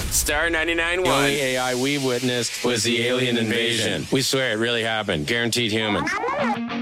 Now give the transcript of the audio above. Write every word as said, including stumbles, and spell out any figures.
Star ninety-nine point one. The only A I we witnessed was the alien invasion. We swear it really happened. Guaranteed human.